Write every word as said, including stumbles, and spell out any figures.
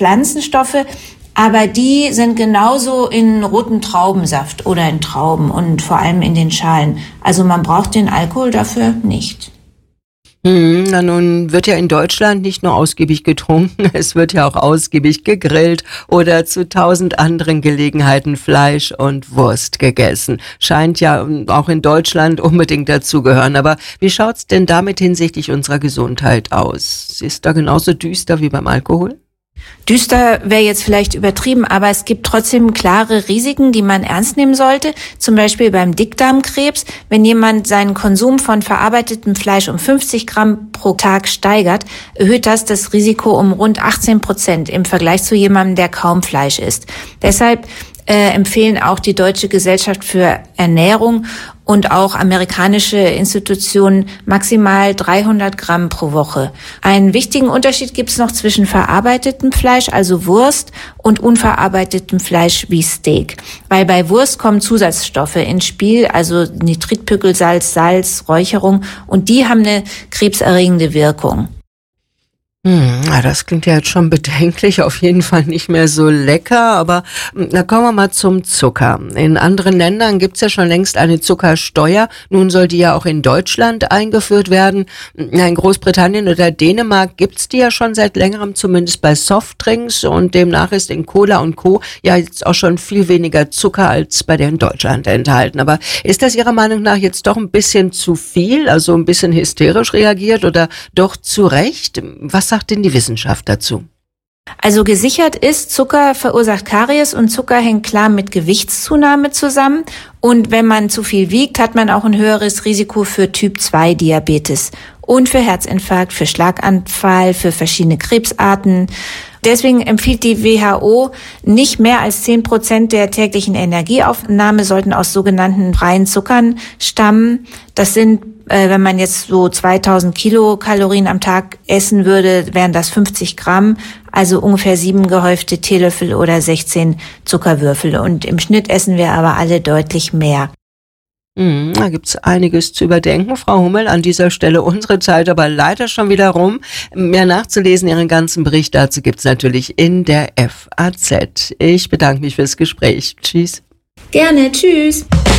Pflanzenstoffe, aber die sind genauso in roten Traubensaft oder in Trauben und vor allem in den Schalen. Also man braucht den Alkohol dafür nicht. Hm, na nun wird ja in Deutschland nicht nur ausgiebig getrunken, es wird ja auch ausgiebig gegrillt oder zu tausend anderen Gelegenheiten Fleisch und Wurst gegessen. Scheint ja auch in Deutschland unbedingt dazugehören. Aber wie schaut's denn damit hinsichtlich unserer Gesundheit aus? Ist da genauso düster wie beim Alkohol? Düster wäre jetzt vielleicht übertrieben, aber es gibt trotzdem klare Risiken, die man ernst nehmen sollte. Zum Beispiel beim Dickdarmkrebs. Wenn jemand seinen Konsum von verarbeitetem Fleisch um fünfzig Gramm pro Tag steigert, erhöht das das Risiko um rund achtzehn Prozent im Vergleich zu jemandem, der kaum Fleisch isst. Deshalb äh, empfehlen auch die Deutsche Gesellschaft für Ernährung und auch amerikanische Institutionen maximal dreihundert Gramm pro Woche. Einen wichtigen Unterschied gibt es noch zwischen verarbeitetem Fleisch, also Wurst, und unverarbeitetem Fleisch wie Steak. Weil bei Wurst kommen Zusatzstoffe ins Spiel, also Nitritpökelsalz, Salz, Räucherung, und die haben eine krebserregende Wirkung. Hm, ja, das klingt ja jetzt schon bedenklich, auf jeden Fall nicht mehr so lecker, aber na kommen wir mal zum Zucker. In anderen Ländern gibt's ja schon längst eine Zuckersteuer, nun soll die ja auch in Deutschland eingeführt werden. In Großbritannien oder Dänemark gibt's die ja schon seit längerem, zumindest bei Softdrinks, und demnach ist in Cola und Co. ja jetzt auch schon viel weniger Zucker als bei der in Deutschland enthalten. Aber ist das Ihrer Meinung nach jetzt doch ein bisschen zu viel, also ein bisschen hysterisch reagiert oder doch zu Recht? Was sagt denn die Wissenschaft dazu? Also gesichert ist, Zucker verursacht Karies und Zucker hängt klar mit Gewichtszunahme zusammen. Und wenn man zu viel wiegt, hat man auch ein höheres Risiko für Typ zwei Diabetes und für Herzinfarkt, für Schlaganfall, für verschiedene Krebsarten. Deswegen empfiehlt die W H O, nicht mehr als zehn Prozent der täglichen Energieaufnahme sollten aus sogenannten freien Zuckern stammen. Das sind, äh, wenn man jetzt so zweitausend Kilokalorien am Tag essen würde, wären das fünfzig Gramm, also ungefähr sieben gehäufte Teelöffel oder sechzehn Zuckerwürfel. Und im Schnitt essen wir aber alle deutlich mehr. Hm, da gibt's einiges zu überdenken. Frau Hummel, an dieser Stelle unsere Zeit aber leider schon wieder rum. Mehr nachzulesen, Ihren ganzen Bericht dazu gibt's natürlich in der F A Z. Ich bedanke mich fürs Gespräch. Tschüss. Gerne, tschüss.